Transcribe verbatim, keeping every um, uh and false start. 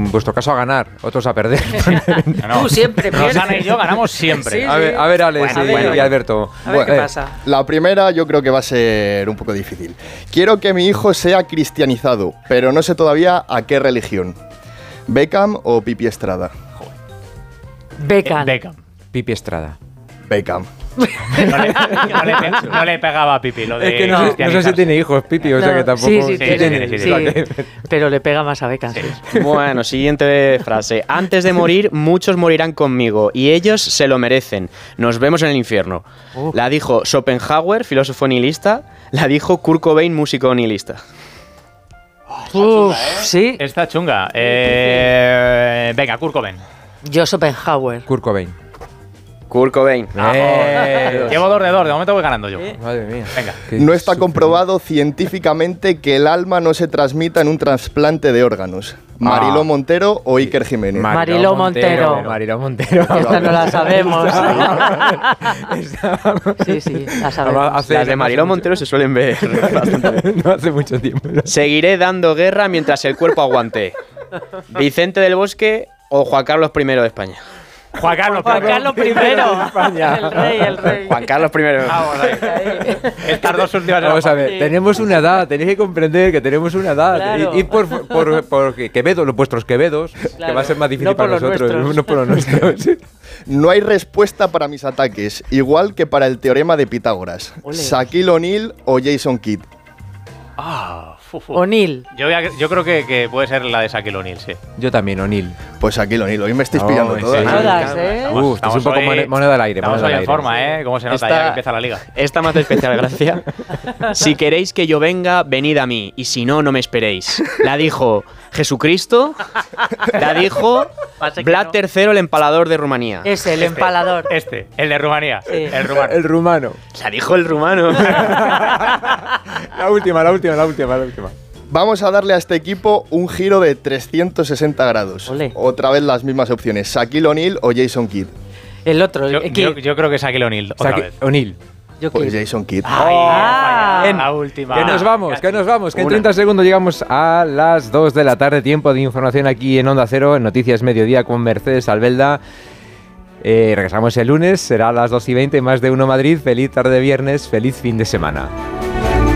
en vuestro caso a ganar, otros a perder. No, no. Tú siempre pierdes. Rosana y yo ganamos siempre. Sí, A ver, a ver Alex Bueno, y, bueno. y Alberto. A ver qué Eh, pasa. La primera yo creo que va a ser un poco difícil. Quiero que mi hijo sea cristianizado, pero no sé todavía a qué religión. ¿Beckham o Pipi Estrada? Beckham. Beckham. Pipi Estrada. Beckham. No le, no le pe- no le pegaba a Pipi lo de Es que no, sé- no sé si cristianizarse. tiene hijos, Pipi, o sea No, que tampoco... Sí, sí, Sí, tiene, tiene, sí, sí, tiene. pero le pega más a Beckham. Sí. Bueno, siguiente frase. Antes de morir, muchos morirán conmigo y ellos se lo merecen. Nos vemos en el infierno. Uh. La dijo Schopenhauer, filósofo nihilista. La dijo Kurt Cobain, músico nihilista. Uf, sí. Está chunga. Eh, venga, Kurt Cobain. Yo Schopenhauer. Kurt Cobain. Kurt Cobain. Eh, Llevo dos de dos, de momento voy ganando yo. Madre mía. Venga. Qué No está sufrimiento. comprobado científicamente que el alma no se transmita en un trasplante de órganos. ¿Mariló Montero o Iker Jiménez? Mar- Mariló Montero. Mariló Montero. Esta no la sabemos. Sí, sí, la sabemos. Hace- Las de Mariló Montero se suelen ver bastante. No hace mucho tiempo. ¿no? Seguiré dando guerra mientras el cuerpo aguante. Vicente del Bosque o Juan Carlos primero de España. Juan Carlos. Juan pero- Carlos primero. España. El rey, el rey. Juan Carlos primero. Vamos ahí. Estas dos últimas Vamos a ver, Sí. tenemos una edad, tenéis que comprender que tenemos una edad. Claro. Y, y por, por, por Quevedo, los vuestros Quevedos, que Claro. va a ser más difícil No por para los nosotros, nuestros. no por los nuestros. No hay respuesta para mis ataques, igual que para el teorema de Pitágoras. Ole. ¿Shaquille O'Neal o Jason Kidd? Ah, fu, fu. O'Neill. Yo, voy a- yo creo que, que puede ser la de Shaquille O'Neal, sí. Yo también, O'Neill. Pues Shaquille O'Neal, hoy me estáis No, pillando en todas. serio. ¿eh? Todas, ¿eh? Uh, esto es un poco mone- moneda al aire, Estamos moneda hoy al en aire. forma, ¿eh? Cómo se nota Esta- ya que empieza la liga. Esta me hace especial gracia. Si queréis que yo venga, venid a mí. Y si no, no me esperéis. La dijo Jesucristo. La dijo Pasa que Vlad no. tercero, el empalador de Rumanía. Es el empalador. Este, el de Rumanía. Sí. El rumano. El rumano. La dijo el rumano. La última, la última, la última, la última. Vamos a darle a este equipo un giro de trescientos sesenta grados. Ole. Otra vez las mismas opciones, Shaquille O'Neal o Jason Kidd. El otro, Yo, el yo, Kidd. yo creo que Shaquille O'Neal, otra Saqui- vez. O'Neill. Yo Pues Kidd. Jason Kidd. Ay, Ah. falla, la última. Que nos vamos, que nos vamos, que en Una. treinta segundos llegamos a las dos de la tarde, tiempo de información aquí en Onda Cero, en Noticias Mediodía con Mercedes Albelda. Eh, regresamos el lunes, será a las dos y veinte, más de uno Madrid. Feliz tarde de viernes, feliz fin de semana.